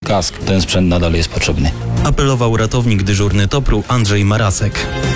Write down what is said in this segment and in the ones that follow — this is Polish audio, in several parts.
kask. Ten sprzęt nadal jest potrzebny. Apelował ratownik dyżurny TOPR-u Andrzej Marasek.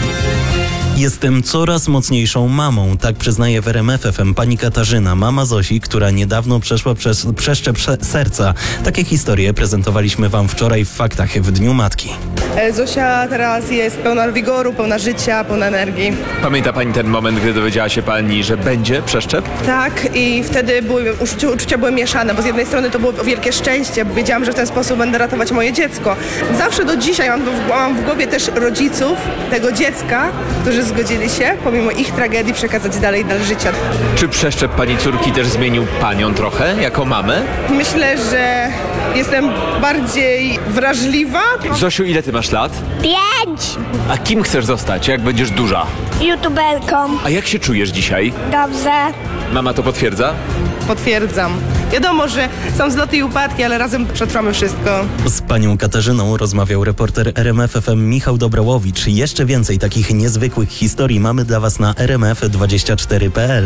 Jestem coraz mocniejszą mamą, tak przyznaje w RMF FM pani Katarzyna, mama Zosi, która niedawno przeszła przez przeszczep serca. Takie historie prezentowaliśmy wam wczoraj w Faktach w Dniu Matki. Zosia teraz jest pełna wigoru, pełna życia, pełna energii. Pamięta pani ten moment, gdy dowiedziała się pani, że będzie przeszczep? Tak, i wtedy uczucia były mieszane, bo z jednej strony to było wielkie szczęście, bo wiedziałam, że w ten sposób będę ratować moje dziecko. Zawsze do dzisiaj mam w głowie też rodziców tego dziecka, którzy zgodzili się, pomimo ich tragedii, przekazać dalej życia. Czy przeszczep pani córki też zmienił panią trochę, jako mamę? Myślę, że jestem bardziej wrażliwa. Zosiu, ile ty masz lat? 5. A kim chcesz zostać, jak będziesz duża? YouTuberką. A jak się czujesz dzisiaj? Dobrze. Mama to potwierdza? Potwierdzam. Wiadomo, że są wzloty i upadki, ale razem przetrwamy wszystko. Z panią Katarzyną rozmawiał reporter RMF FM Michał Dobrałowicz. Jeszcze więcej takich niezwykłych historii mamy dla was na rmf24.pl.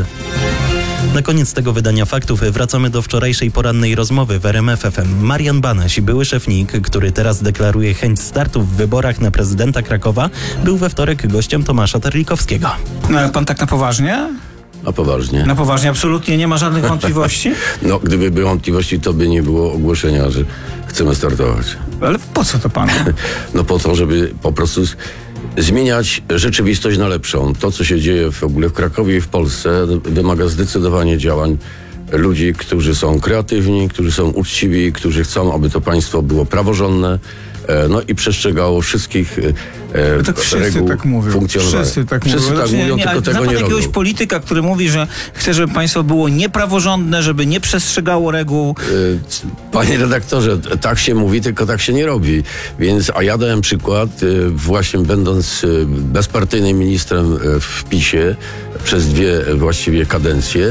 Na koniec tego wydania Faktów wracamy do wczorajszej porannej rozmowy w RMF FM. Marian Banaś, były szef NIK, który teraz deklaruje chęć startu w wyborach na prezydenta Krakowa, był we wtorek gościem Tomasza Terlikowskiego. No ale pan tak na poważnie? A poważnie? Na poważnie, absolutnie nie ma żadnych wątpliwości? No, gdyby były wątpliwości, to by nie było ogłoszenia, że chcemy startować. Ale po co to panu? No po to, żeby po prostu zmieniać rzeczywistość na lepszą. To, co się dzieje w ogóle w Krakowie i w Polsce, wymaga zdecydowanie działań ludzi, którzy są kreatywni, którzy są uczciwi, którzy chcą, aby to państwo było praworządne, no i przestrzegało wszystkich Tak wszyscy reguł tak mówią. funkcjonowania. Wszyscy tak Wszyscy mówią. tak mówią, tylko tego nie robią. Jakiegoś polityka, który mówi, że chce, żeby państwo było niepraworządne, żeby nie przestrzegało reguł. Panie redaktorze, tak się mówi, tylko tak się nie robi. Więc, a ja dałem przykład, właśnie będąc bezpartyjnym ministrem w PiS-ie przez 2 właściwie kadencje,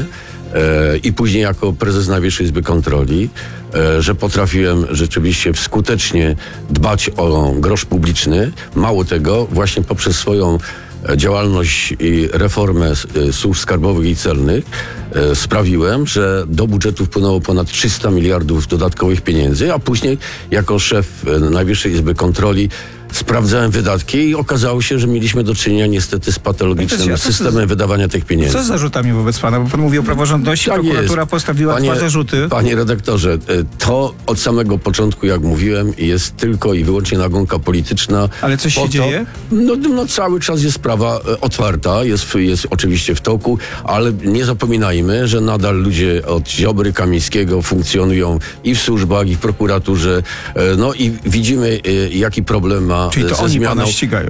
i później jako prezes Najwyższej Izby Kontroli, że potrafiłem rzeczywiście skutecznie dbać o grosz publiczny. Mało tego, właśnie poprzez swoją działalność i reformę służb skarbowych i celnych sprawiłem, że do budżetu wpłynęło ponad 300 miliardów dodatkowych pieniędzy, a później jako szef Najwyższej Izby Kontroli sprawdzałem wydatki i okazało się, że mieliśmy do czynienia niestety z patologicznym systemem wydawania tych pieniędzy. Co z zarzutami wobec pana? Bo pan mówi o praworządności, Tak prokuratura jest. postawiła 2 zarzuty. Panie redaktorze, to od samego początku, jak mówiłem, jest tylko i wyłącznie nagonka polityczna. Ale coś się dzieje? No cały czas jest sprawa otwarta, jest oczywiście w toku, ale nie zapominajmy, że nadal ludzie od Ziobry, Kamińskiego funkcjonują i w służbach, i w prokuraturze. No i widzimy, jaki problem ma Czyli to ze oni zmianą. pana ścigają.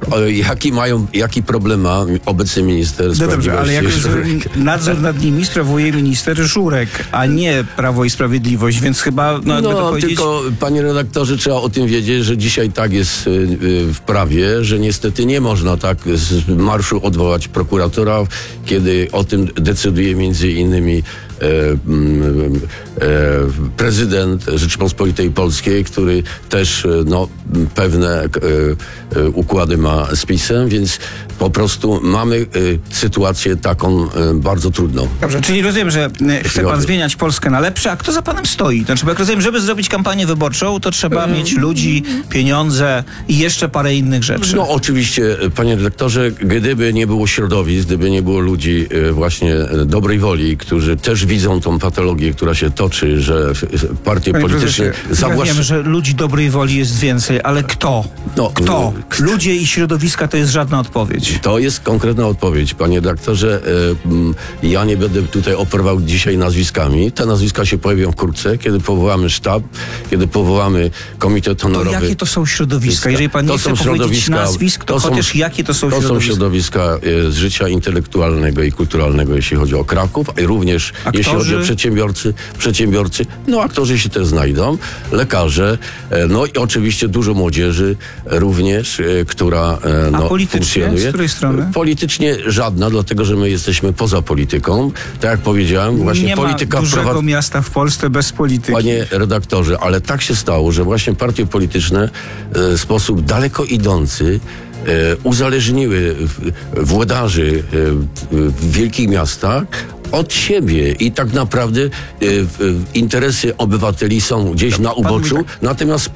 Jaki problem ma obecny minister No sprawiedliwości? dobrze, ale jak nadzór nad nimi sprawuje minister Żurek, a nie Prawo i Sprawiedliwość, więc chyba, jakby to powiedzieć... tylko panie redaktorze, trzeba o tym wiedzieć, że dzisiaj tak jest w prawie, że niestety nie można tak z marszu odwołać prokuratora, kiedy o tym decyduje między innymi prezydent Rzeczypospolitej Polskiej, który też pewne układy ma z PiS-em, więc po prostu mamy sytuację taką bardzo trudną. Dobrze, czyli rozumiem, że chce pan zmieniać Polskę na lepsze, a kto za panem stoi? Znaczy, bo jak rozumiem, żeby zrobić kampanię wyborczą, to trzeba mieć ludzi, pieniądze i jeszcze parę innych rzeczy. No oczywiście, panie redaktorze, gdyby nie było środowisk, gdyby nie było ludzi właśnie dobrej woli, którzy też widzą tą patologię, która się toczy, że partie Panie polityczne prezesie, ja wiem, że ludzi dobrej woli jest więcej, ale kto? Kto? Ludzie i środowiska to jest żadna odpowiedź. To jest konkretna odpowiedź, panie redaktorze. Ja nie będę tutaj operował dzisiaj nazwiskami. Te nazwiska się pojawią wkrótce, kiedy powołamy sztab, kiedy powołamy komitet honorowy. To jakie to są środowiska? Jeżeli pan nie chce powiedzieć nazwisk, to chociaż jakie to są środowiska? To są środowiska z życia intelektualnego i kulturalnego, jeśli chodzi o Kraków, i również jeśli chodzi o przedsiębiorcy. No aktorzy się też znajdą, lekarze, no i oczywiście dużo młodzieży również, która politycznie? funkcjonuje. Z której strony? Politycznie żadna, dlatego że my jesteśmy poza polityką. Tak jak powiedziałem, właśnie nie polityka ma dużego miasta w Polsce bez polityki. Panie redaktorze, ale tak się stało, że właśnie partie polityczne w sposób daleko idący uzależniły włodarzy w wielkich miastach od siebie i tak naprawdę interesy obywateli są gdzieś na uboczu, natomiast